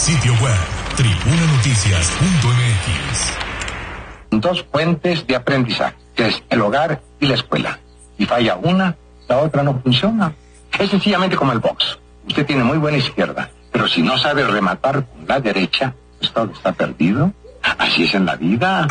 Sitio web, tribunanoticias.mx. Dos fuentes de aprendizaje, que es el hogar y la escuela. Si falla una, la otra no funciona. Es sencillamente como el box. Usted tiene muy buena izquierda, pero si no sabe rematar con la derecha, pues todo está perdido. Así es en la vida.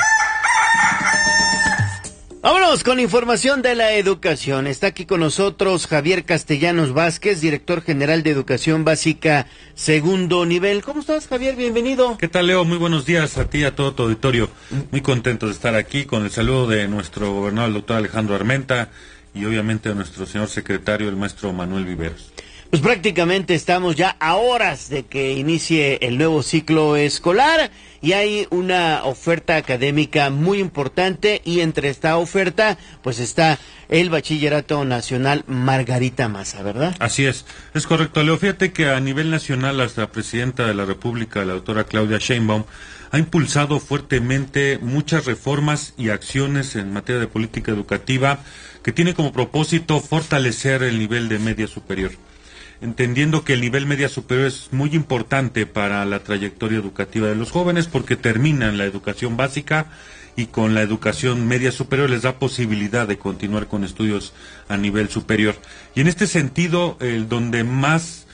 Vámonos con información de la educación. Está aquí con nosotros Javier Castellanos Vázquez, director general de Educación Básica Segundo Nivel. ¿Cómo estás, Javier? Bienvenido. ¿Qué tal, Leo? Muy buenos días a ti y a todo tu auditorio. Muy contentos de estar aquí con el saludo de nuestro gobernador, el doctor Alejandro Armenta, y obviamente de nuestro señor secretario, el maestro Manuel Viveros. Pues prácticamente estamos ya a horas de que inicie el nuevo ciclo escolar y hay una oferta académica muy importante, y entre esta oferta pues está el Bachillerato Nacional Margarita Maza, ¿verdad? Así es correcto, Leo. Fíjate que a nivel nacional la presidenta de la República, la doctora Claudia Sheinbaum, ha impulsado fuertemente muchas reformas y acciones en materia de política educativa que tiene como propósito fortalecer el nivel de media superior, entendiendo que el nivel media superior es muy importante para la trayectoria educativa de los jóvenes, porque terminan la educación básica y con la educación media superior les da posibilidad de continuar con estudios a nivel superior. Y en este sentido, donde más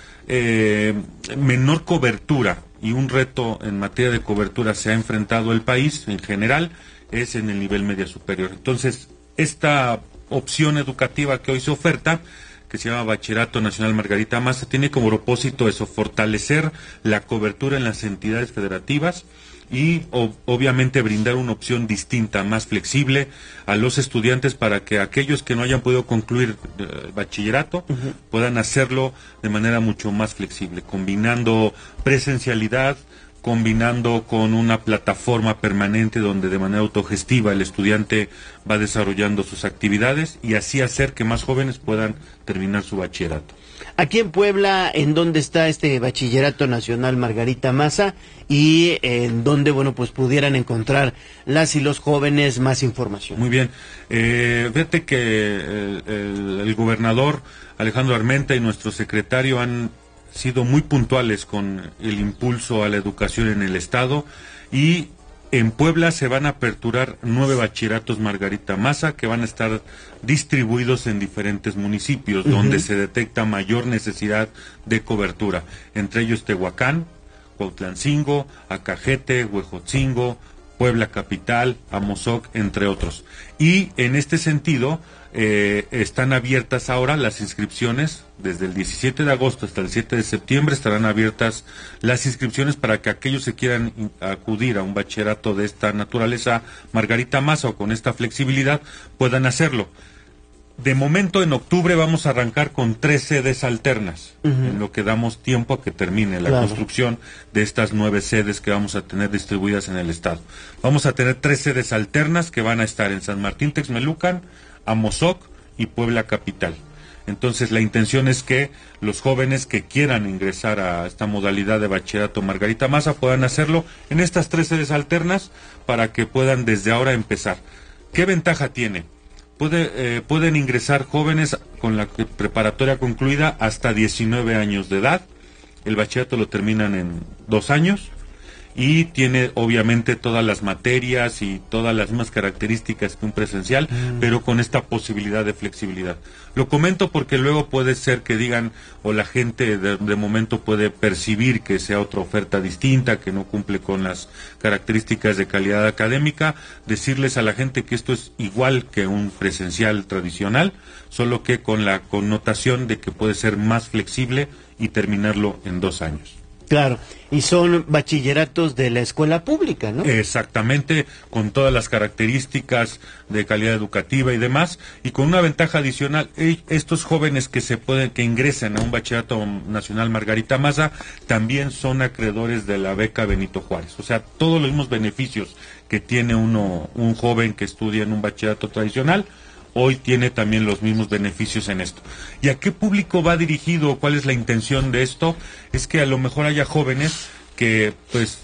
menor cobertura y un reto en materia de cobertura se ha enfrentado el país en general es en el nivel media superior. Entonces, esta opción educativa que hoy se oferta, que se llama Bachillerato Nacional Margarita Maza, tiene como propósito eso, fortalecer la cobertura en las entidades federativas y obviamente brindar una opción distinta, más flexible a los estudiantes, para que aquellos que no hayan podido concluir bachillerato puedan hacerlo de manera mucho más flexible, combinando presencialidad, combinando con una plataforma permanente donde de manera autogestiva el estudiante va desarrollando sus actividades y así hacer que más jóvenes puedan terminar su bachillerato. Aquí en Puebla, ¿en dónde está este Bachillerato Nacional Margarita Maza? Y en dónde, bueno, pues pudieran encontrar las y los jóvenes más información. Muy bien. Fíjate que el gobernador Alejandro Armenta y nuestro secretario han sido muy puntuales con el impulso a la educación en el estado, y en Puebla se van a aperturar 9 bachilleratos Margarita Maza que van a estar distribuidos en diferentes municipios donde se detecta mayor necesidad de cobertura, entre ellos Tehuacán, Cuautlancingo, Acajete, Huejotzingo, Puebla Capital, Amozoc, entre otros. Y en este sentido están abiertas ahora las inscripciones. Desde el 17 de agosto hasta el 7 de septiembre estarán abiertas las inscripciones para que aquellos que quieran acudir a un bachillerato de esta naturaleza Margarita Maza o con esta flexibilidad puedan hacerlo. De momento, en octubre vamos a arrancar con 3 sedes alternas, en lo que damos tiempo a que termine la construcción de estas 9 sedes que vamos a tener distribuidas en el estado. Vamos a tener 3 sedes alternas que van a estar en San Martín Texmelucan, Amozoc y Puebla Capital. Entonces, la intención es que los jóvenes que quieran ingresar a esta modalidad de bachillerato Margarita Maza puedan hacerlo en estas 3 sedes alternas para que puedan desde ahora empezar. ¿Qué ventaja tiene? Pueden ingresar jóvenes con la preparatoria concluida hasta 19 años de edad. El bachillerato lo terminan en 2 años y tiene obviamente todas las materias y todas las mismas características que un presencial, pero con esta posibilidad de flexibilidad. Lo comento porque luego puede ser que digan, o la gente de momento puede percibir que sea otra oferta distinta, que no cumple con las características de calidad académica. Decirles a la gente que esto es igual que un presencial tradicional, solo que con la connotación de que puede ser más flexible y terminarlo en 2 años. Claro, y son bachilleratos de la escuela pública, ¿no? Exactamente, con todas las características de calidad educativa y demás, y con una ventaja adicional: estos jóvenes que ingresen a un bachillerato nacional Margarita Maza también son acreedores de la beca Benito Juárez. O sea, todos los mismos beneficios que tiene un joven que estudia en un bachillerato tradicional, hoy tiene también los mismos beneficios en esto. ¿Y a qué público va dirigido? ¿Cuál es la intención de esto? Es que a lo mejor haya jóvenes que, pues,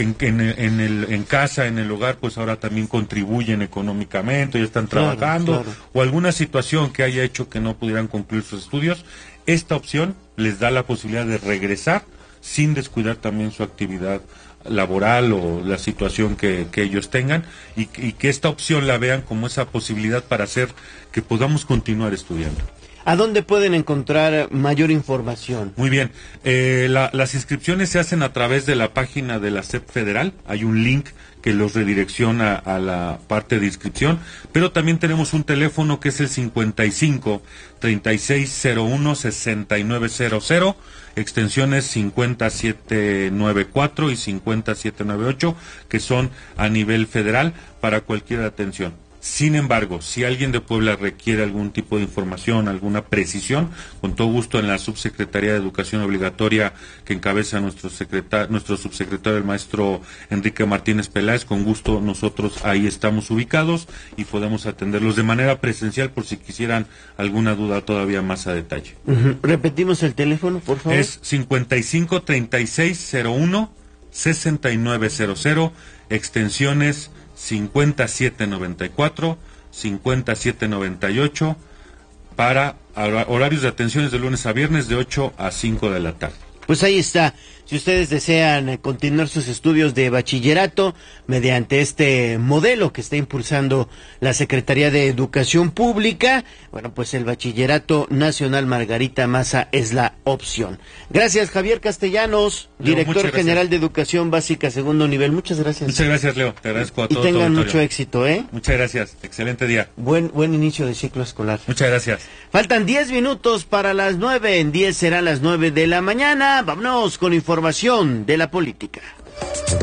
en casa, en el hogar, pues ahora también contribuyen económicamente, ya están trabajando, o alguna situación que haya hecho que no pudieran concluir sus estudios. Esta opción les da la posibilidad de regresar sin descuidar también su actividad laboral o la situación que ellos tengan, y que esta opción la vean como esa posibilidad para hacer que podamos continuar estudiando. ¿A dónde pueden encontrar mayor información? Muy bien, las inscripciones se hacen a través de la página de la SEP Federal. Hay un link que los redirecciona a la parte de inscripción, pero también tenemos un teléfono que es el 55 3601 6900, extensiones 5794 y 5798, que son a nivel federal para cualquier atención. Sin embargo, si alguien de Puebla requiere algún tipo de información, alguna precisión, con todo gusto en la Subsecretaría de Educación Obligatoria que encabeza nuestro subsecretario, el maestro Enrique Martínez Peláez, con gusto nosotros ahí estamos ubicados y podemos atenderlos de manera presencial por si quisieran alguna duda todavía más a detalle. Repetimos el teléfono, por favor. Es 55 3601 6900, extensiones 5794, 5798, para horarios de atenciones de lunes a viernes de 8 a 5 de la tarde. Pues ahí está. Si ustedes desean continuar sus estudios de bachillerato mediante este modelo que está impulsando la Secretaría de Educación Pública, bueno, pues el Bachillerato Nacional Margarita Maza es la opción. Gracias, Javier Castellanos, Leo, director general de Educación Básica Segundo Nivel. Muchas gracias. Muchas gracias, Leo. Te agradezco a todos. Y tengan mucho éxito, ¿eh? Muchas gracias. Excelente día. Buen inicio de ciclo escolar. Muchas gracias. Faltan 10 minutos para las 9. En 10 serán las 9 de la mañana. Vámonos con información de la política.